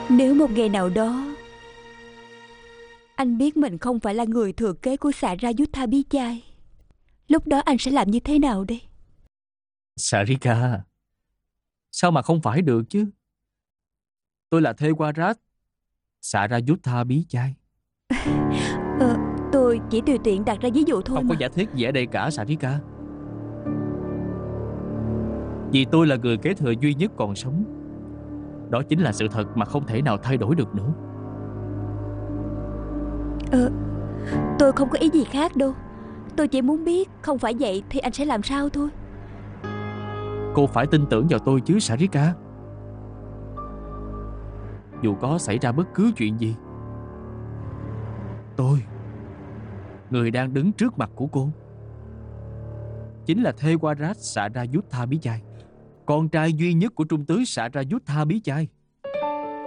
Nếu một ngày nào đó anh biết mình không phải là người thừa kế của Sarayuddha Bí Chai, lúc đó anh sẽ làm như thế nào đây? Sarika, sao mà không phải được chứ? Tôi là Thewarat Sarayuddha Bí Chai. Ờ, tôi chỉ tùy tiện đặt ra ví dụ thôi Không có mà. giả thiết gì ở đây cả, Sarika. Vì tôi là người kế thừa duy nhất còn sống. Đó chính là sự thật mà không thể nào thay đổi được nữa. Ờ, tôi không có ý gì khác đâu. Tôi chỉ muốn biết không phải vậy thì anh sẽ làm sao thôi. Cô phải tin tưởng vào tôi chứ, Sarika. Dù có xảy ra bất cứ chuyện gì, tôi, người đang đứng trước mặt của cô, chính là Thewarat Sarayuddha Bí Chai, con trai duy nhất của trung tướng Sarayuddha Bí Chai.